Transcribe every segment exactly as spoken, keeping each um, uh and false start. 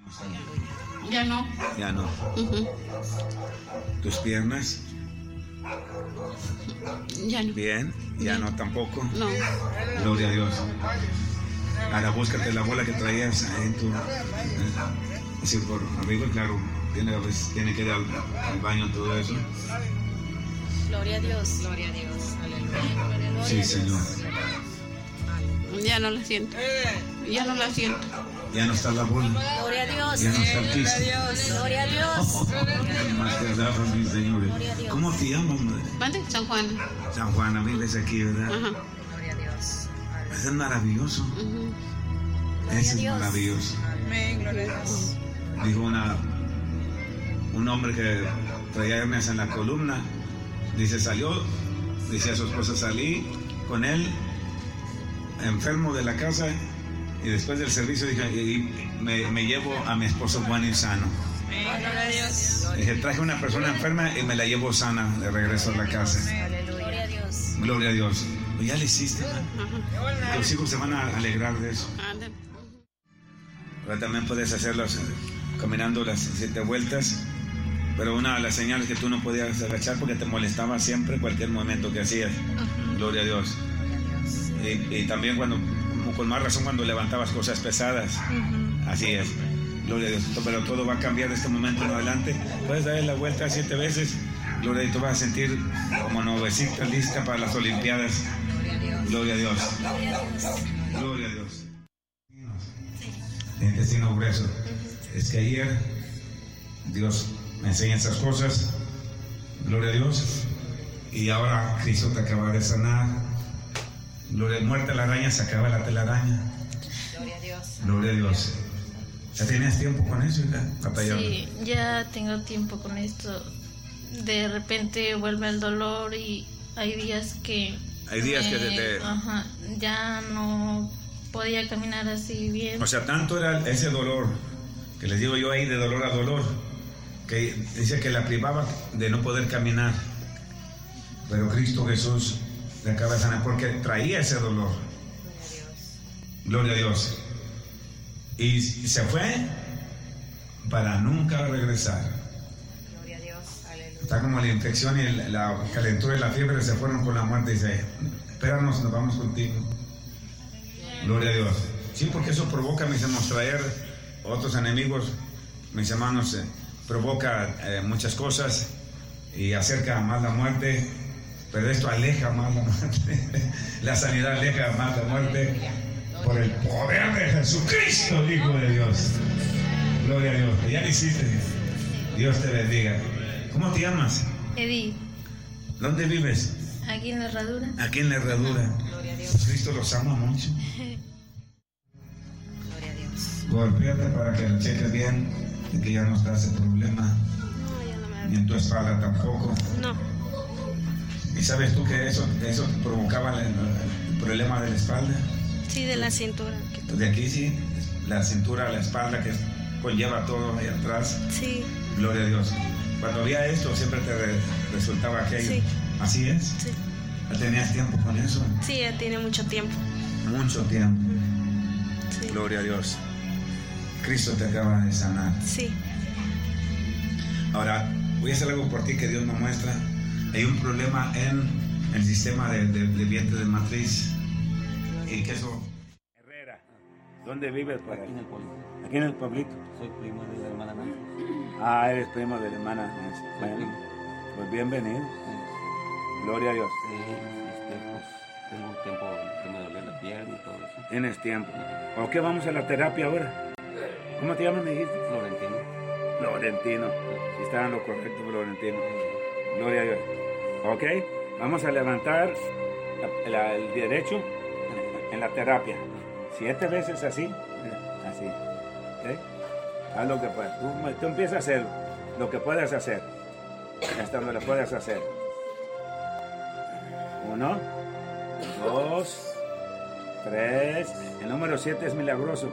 Ya no. Ya no. Uh-huh. ¿Tus piernas? Ya no. Bien. Ya Bien. no tampoco. No. Gloria a Dios. Ahora búscate la bola que traías ahí en tu... Así por arriba, claro. Tiene, a veces, tiene que ir al, al baño, todo eso. Gloria a Dios. Gloria a Dios. Aleluya. Gloria a Dios. Sí, Señor. Ya no la siento. Ya no la siento. Ya no está la bola. Gloria a Dios. Ya no está el Gloria a Cristo. Dios. Gloria a Dios. Más te daba, mi Señor. ¿Cómo te llamas, madre? ¿Mande? San Juan. San Juan, a mí ves aquí, ¿verdad? Ajá. Gloria a Dios. Eso es maravilloso. Uh-huh. Eso es maravilloso. Amén. Gloria a Dios. Dijo una, un hombre que traía hernias en la columna. Dice, salió, dice a su esposa, salí con él enfermo de la casa y después del servicio dije, y me, me llevo a mi esposo bueno y sano. Gloria a Dios. Dije, traje una persona enferma y me la llevo sana de regreso a la casa. Gloria a Dios. Gloria a Dios. Pues ya le hiciste, ¿no? Los hijos se van a alegrar de eso. Ande. Ahora también puedes hacerlos caminando las siete vueltas. Pero una de las señales que tú no podías agachar porque te molestaba siempre cualquier movimiento que hacías. Uh-huh. Gloria a Dios. Y, y también cuando, con más razón cuando levantabas cosas pesadas. Uh-huh. Así es. Gloria a Dios. Pero todo va a cambiar de este momento en adelante. Puedes darle la vuelta siete veces. Gloria a Dios. Tú vas a sentir como nuevecita lista para las Olimpiadas. Gloria a Dios. Gloria a Dios. El intestino grueso. Uh-huh. Es que ayer Dios me enseña esas cosas, gloria a Dios, y ahora Cristo te acaba de sanar. Gloria, muerta la araña, se acaba la telaraña. Gloria a Dios. Gloria a Dios. ¿Ya tenías tiempo con eso? ¿Ya? Sí, ya tengo tiempo con esto. De repente vuelve el dolor y hay días que... Hay días eh, que te, te... Ajá, ya no podía caminar así bien. O sea, tanto era ese dolor, que les digo yo ahí de dolor a dolor, que dice que la privaba de no poder caminar, pero Cristo Jesús le acaba de sanar porque traía ese dolor. Gloria a Dios. Y se fue para nunca regresar. Gloria a Dios. Aleluya. Está como la infección y la calentura y la fiebre se fueron con la muerte y dice, espéranos, nos vamos contigo. Gloria a Dios. Sí, porque eso provoca, mis hermanos, traer otros enemigos, mis hermanos, eh, provoca eh, muchas cosas y acerca más la muerte, pero esto aleja más la muerte. La sanidad aleja más la muerte por el poder de Jesucristo, el Hijo de Dios. Gloria a Dios. Ya lo hiciste. Dios te bendiga. ¿Cómo te llamas? Edith. ¿Dónde vives? Aquí en la Herradura. Aquí en la Herradura. Gloria a Dios. Cristo los ama mucho. Gloria a Dios. Golpéate para que lo cheques bien, de que ya no está ese problema. No, ya no me Ni en tu espalda tampoco. No. ¿Y sabes tú que eso, eso provocaba el, el problema de la espalda? Sí, de la cintura. De aquí sí, la cintura, la espalda que conlleva todo ahí atrás. Sí. Gloria a Dios. Cuando había esto siempre te re, resultaba aquello. Sí. ¿Así es? Sí. ¿Ya tenías tiempo con eso? Sí, ya tiene mucho tiempo. Mucho tiempo. Sí. Gloria a Dios. Cristo te acaba de sanar. Sí. Ahora, voy a hacer algo por ti que Dios me muestra. Hay un problema en el sistema de, de, de vientre de matriz. ¿Y qué eso? Herrera. ¿Dónde vives? Por Aquí en el pueblito. Aquí en el pueblito. Soy primo de la hermana Nancy. Ah, eres primo de la hermana Nancy. Soy Bueno, primo. pues bienvenido. Sí. Gloria a Dios. Sí, este, pues, tengo un tiempo que me dolía la pierna y todo eso. Tienes tiempo. ¿O qué vamos a la terapia ahora? ¿Cómo te llamas, me dijiste? Florentino. Florentino. Si está en lo correcto, Florentino. Gloria a Dios. Ok, vamos a levantar la, la, el derecho en la terapia. Siete veces así. Así. ¿Okay? Haz lo que puedas. Tú, tú empiezas a hacer lo que puedas hacer. Hasta donde lo puedas hacer. Uno, dos, tres. El número siete es milagroso.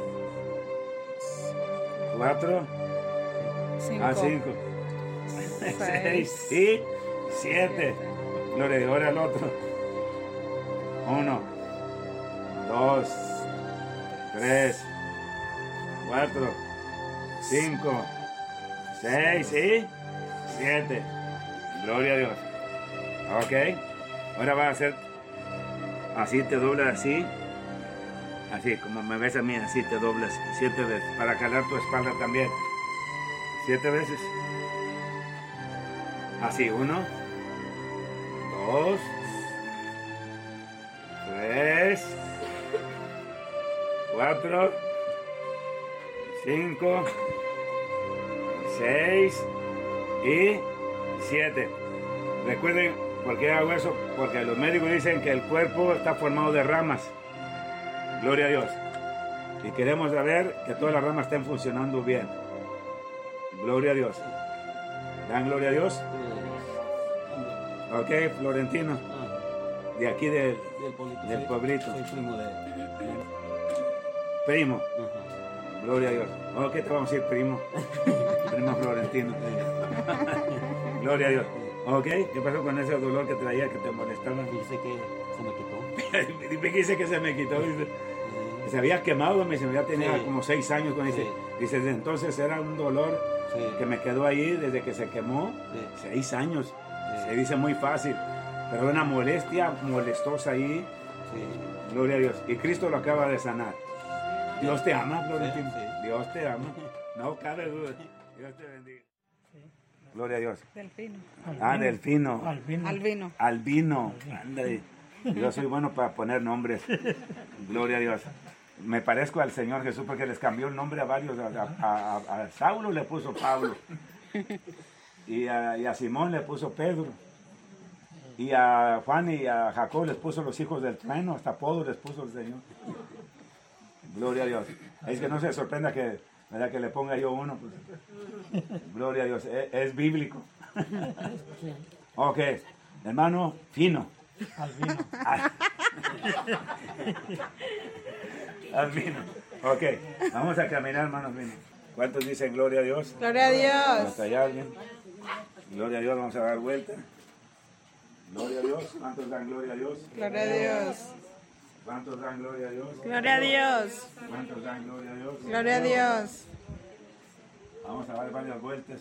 Cuatro. Cinco. Ah, cinco. Seis y siete. Gloria a Dios. Ahora el otro. Uno, dos, tres, cuatro, cinco, seis y siete. Gloria a Dios. Ok. Ahora va a hacer así, te doblas así. Así, como me ves a mí, así te doblas siete veces. Para calar tu espalda también. Siete veces. Así, uno, dos, tres, cuatro, cinco, seis y siete. Recuerden, ¿por qué hago eso? Porque los médicos dicen que el cuerpo está formado de ramas. Gloria a Dios. Y queremos saber que todas las ramas estén funcionando bien. Gloria a Dios. ¿Dan gloria a Dios? Ok, Florentino. De aquí del, Del pueblito. del pueblito. Soy primo de... Primo. Ajá. Gloria a Dios. Ok, te vamos a decir primo. Primo Florentino. Gloria a Dios. Ok, ¿qué pasó con ese dolor que traía que te molestaba? Dice que se me quitó. Dime que dice que se me quitó. Dice. Se había quemado, me dice, ya tenía Sí. como seis años. Cuando dice, Sí. dice, desde entonces era un dolor Sí. que me quedó ahí desde que se quemó. Sí. Seis años. Sí. Se dice muy fácil, pero una molestia molestosa ahí. Sí. Gloria a Dios. Y Cristo lo acaba de sanar. Dios te ama, Florentino. Sí, sí. Dios te ama. No cabe duda. Dios te bendiga. Gloria a Dios. Delfino. Ah, Delfino. Albino. Albino. Ándale. Yo soy bueno para poner nombres. Gloria a Dios. Me parezco al Señor Jesús porque les cambió el nombre a varios. A, a, a, a Saulo le puso Pablo. Y a, y a Simón le puso Pedro. Y a Juan y a Jacob les puso los hijos del trueno. Hasta apodo les puso el Señor. Gloria a Dios. Es que no se sorprenda que, ¿verdad? Que le ponga yo uno. Pues. Gloria a Dios. Es, es bíblico. Ok. Hermano, fino. Albino. Albino. Ok. Vamos a caminar, hermanos. ¿Cuántos dicen gloria a Dios? Gloria a Dios. Hasta allá, bien. Gloria a Dios. Vamos a dar vuelta. Gloria a Dios. ¿Cuántos dan gloria a Dios? Gloria a Dios. ¿Cuántos dan gloria a Dios? Gloria a Dios. ¿Cuántos dan gloria a Dios? Gloria a Dios. Vamos a dar varias vueltas.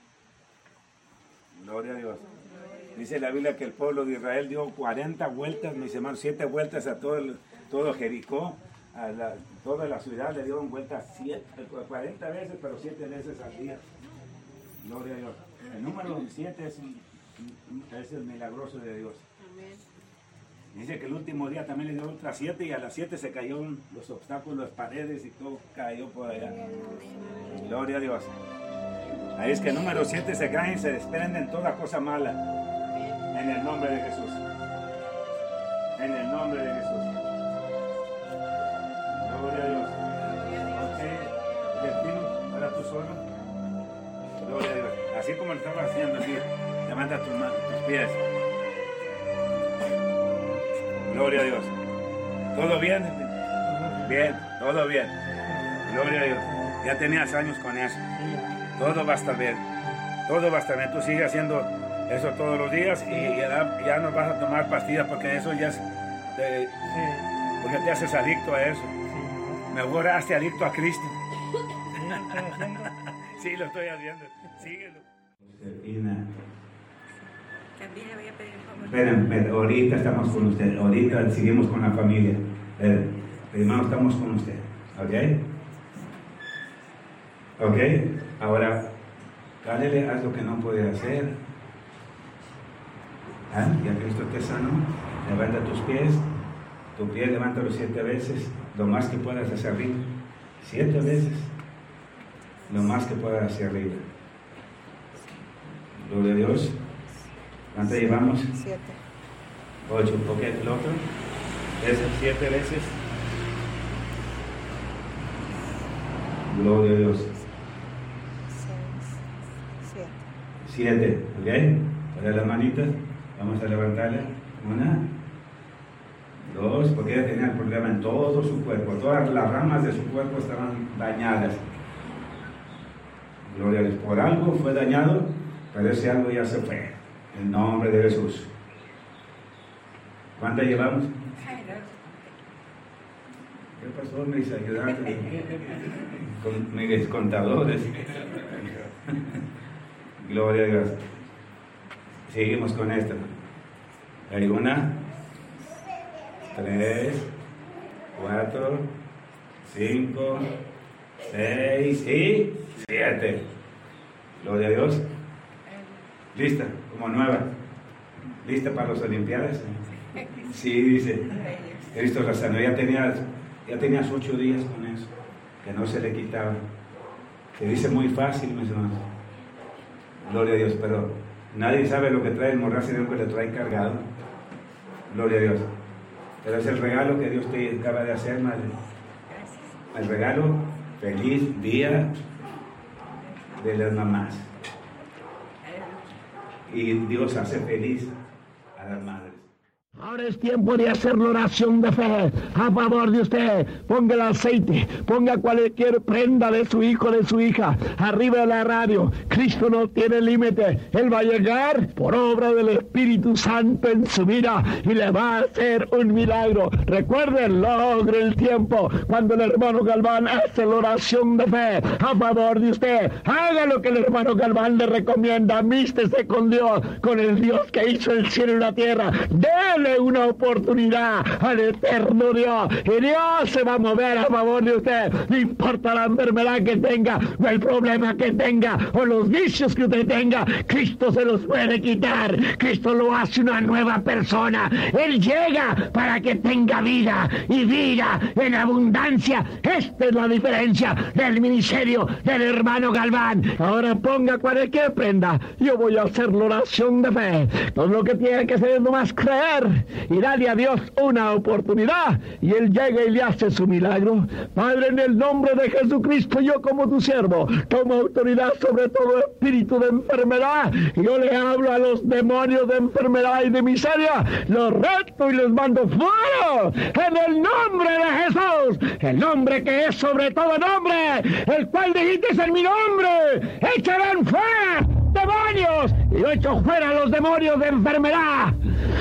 Gloria a Dios. Dice la Biblia que el pueblo de Israel dio cuarenta vueltas, mis hermanos, siete vueltas a todo, el, todo Jericó, a la, toda la ciudad le dieron vueltas siete, cuarenta veces, pero siete veces al día. Gloria a Dios. El número siete es, un, es el milagroso de Dios. Dice que el último día también le dio otras siete y a las siete se cayeron los obstáculos, las paredes y todo cayó por allá. Gloria a Dios. Ahí es que el número siete se caen y se desprenden toda cosa mala. En el nombre de Jesús. En el nombre de Jesús. Gloria a Dios. Ok. Delfino, ahora tú solo. Gloria a Dios. Así como lo estaba haciendo así. Levanta tus, tus pies. Gloria a Dios. ¿Todo bien? Bien, todo bien. Gloria a Dios. Ya tenías años con eso. Todo va a estar bien. Todo va a estar bien. Tú sigues haciendo eso todos los días y ya, ya no vas a tomar pastillas porque eso ya es... De, porque te haces adicto a eso. Mejor hazte adicto a Cristo. Sí, lo estoy haciendo. Síguelo. Josefina. También le voy a pedir un favor. Esperen, esperen, ahorita estamos con usted. Ahorita seguimos con la familia. Esperen, hermano, estamos con usted. ¿Ok? ¿Ok? Ahora, cállale, haz lo que no puede hacer. ¿Ah? Ya Cristo te sanó. Levanta tus pies. Tu pie levántalo siete veces. Lo más que puedas hacia arriba. Siete veces. Lo más que puedas hacia arriba. Gloria a Dios. ¿Cuánto llevamos? Siete. Ocho. Ok, el otro. Es siete veces. Gloria a Dios. Seis. Siete. Siete. ¿Ok? Para las manitas. Vamos a levantarla. Una. Dos. Porque ella tenía el problema en todo su cuerpo. Todas las ramas de su cuerpo estaban dañadas. Gloria a Dios. Por algo fue dañado, pero ese algo ya se fue. En nombre de Jesús. ¿Cuántas llevamos? ¿Qué pasó, mis ayudantes? Con mis contadores. Gloria a Dios. Seguimos con esto. Hay una, tres, cuatro, cinco, seis y siete. Gloria a Dios. Lista, como nueva. Lista para las Olimpiadas. Sí, dice. Cristo la sanó. Ya tenías, ya tenías ocho días con eso, que no se le quitaba. Se dice muy fácil, mis hermanos. Gloria a Dios, pero nadie sabe lo que trae el morral, sino que le trae cargado. Gloria a Dios. Pero es el regalo que Dios te acaba de hacer, madre. El regalo, feliz día de las mamás. Y Dios hace feliz a las madres. Ahora es tiempo de hacer la oración de fe a favor de usted. Ponga el aceite, ponga cualquier prenda de su hijo, de su hija, arriba de la radio. Cristo no tiene límite. Él va a llegar por obra del Espíritu Santo en su vida y le va a hacer un milagro. Recuerden, logre el tiempo cuando el hermano Galván hace la oración de fe a favor de usted. Haga lo que el hermano Galván le recomienda. Amístese con Dios, con el Dios que hizo el cielo y la tierra. Dele una oportunidad al eterno Dios y Dios se va a mover a favor de usted. No importa la enfermedad que tenga o el problema que tenga o los vicios que usted tenga, Cristo se los puede quitar. Cristo lo hace una nueva persona. Él llega para que tenga vida y vida en abundancia. Esta es la diferencia del ministerio del hermano Galván. Ahora ponga cualquier prenda. Yo voy a hacer la oración de fe. Todo lo que tiene que hacer es nomás creer y dale a Dios una oportunidad y Él llega y le hace su milagro. Padre, en el nombre de Jesucristo, yo como tu siervo tomo autoridad sobre todo espíritu de enfermedad. Yo le hablo a los demonios de enfermedad y de miseria, los reto y les mando fuera en el nombre de Jesús, el nombre que es sobre todo nombre, el cual dijiste en mi nombre, echarán fuera demonios, y yo echo fuera a los demonios de enfermedad,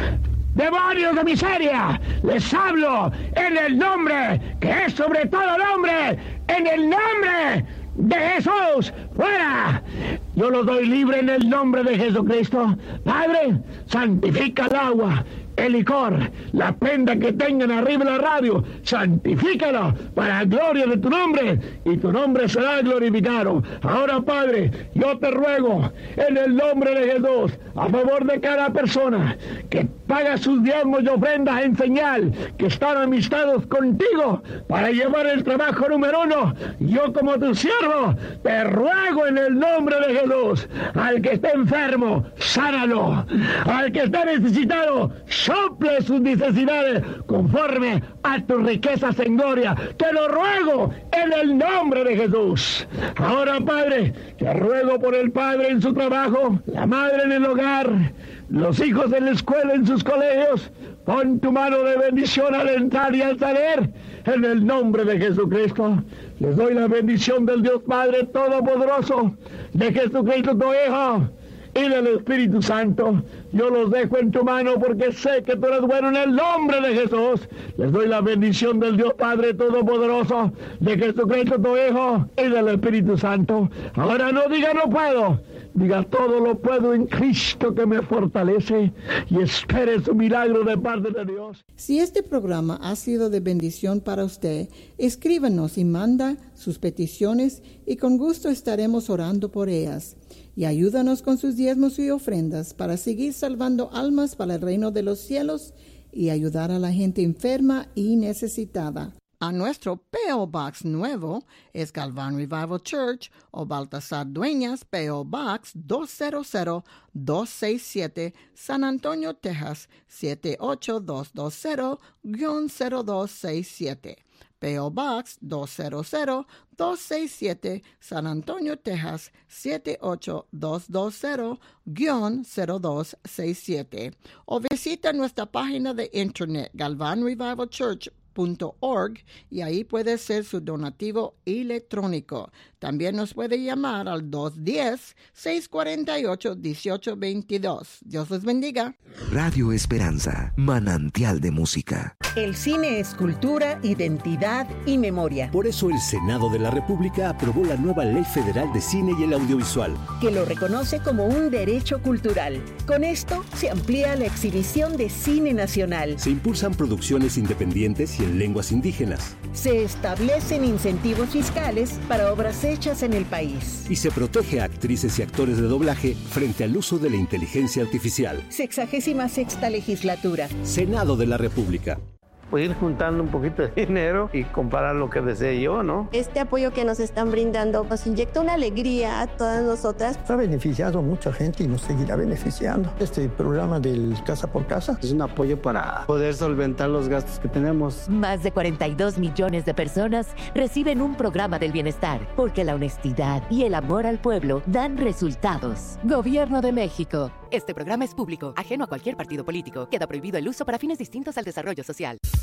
demonios de miseria. Les hablo en el nombre que es sobre todo nombre, en el nombre de Jesús, fuera. Yo los doy libre en el nombre de Jesucristo. Padre, santifica el agua, el licor, la prenda que tengan arriba de la radio, santifícalo para la gloria de tu nombre, y tu nombre será glorificado. Ahora, Padre, yo te ruego en el nombre de Jesús, a favor de cada persona que paga sus diezmos y ofrendas en señal que están amistados contigo para llevar el trabajo número uno. Yo como tu siervo te ruego en el nombre de Jesús, al que esté enfermo, sánalo, al que esté necesitado, sople sus necesidades conforme a tus riquezas en gloria. Te lo ruego en el nombre de Jesús. Ahora, Padre, te ruego por el padre en su trabajo, la madre en el hogar, los hijos en la escuela, en sus colegios. Pon tu mano de bendición al entrar y al salir en el nombre de Jesucristo. Les doy la bendición del Dios Padre Todopoderoso, de Jesucristo tu Hijo y del Espíritu Santo. Yo los dejo en tu mano porque sé que tú eres bueno en el nombre de Jesús. Les doy la bendición del Dios Padre Todopoderoso, de Jesucristo tu Hijo y del Espíritu Santo. Ahora no diga no puedo, diga todo lo puedo en Cristo que me fortalece, y espere su milagro de parte de Dios. Si este programa ha sido de bendición para usted, escríbanos y manda sus peticiones y con gusto estaremos orando por ellas. Y ayúdanos con sus diezmos y ofrendas para seguir salvando almas para el reino de los cielos y ayudar a la gente enferma y necesitada. A nuestro P O Box nuevo es Galván Revival Church o Baltasar Dueñas, P O Box dos cero cero dos seis siete, San Antonio, Texas siete ocho dos dos cero cero dos seis siete. P O Box dos cero cero dos seis siete, San Antonio, Texas siete ocho dos dos cero cero dos seis siete. O visita nuestra página de internet galvan revival church punto org y ahí puede ser su donativo electrónico. También nos puede llamar al dos uno cero, seis cuatro ocho, uno ocho dos dos. Dios les bendiga. Radio Esperanza, manantial de música. El cine es cultura, identidad y memoria. Por eso el Senado de la República aprobó la nueva Ley Federal de Cine y el Audiovisual, que lo reconoce como un derecho cultural. Con esto se amplía la exhibición de cine nacional. Se impulsan producciones independientes y en lenguas indígenas. Se establecen incentivos fiscales para obras hechas en el país. Y se protege a actrices y actores de doblaje frente al uso de la inteligencia artificial. Sexagésima sexta legislatura. Senado de la República. Pues ir juntando un poquito de dinero y comprar lo que desee yo, ¿no? Este apoyo que nos están brindando nos inyecta una alegría a todas nosotras. Ha beneficiado a mucha gente y nos seguirá beneficiando. Este programa del Casa por Casa es un apoyo para poder solventar los gastos que tenemos. Más de cuarenta y dos millones de personas reciben un programa del bienestar, porque la honestidad y el amor al pueblo dan resultados. Gobierno de México. Este programa es público, ajeno a cualquier partido político. Queda prohibido el uso para fines distintos al desarrollo social.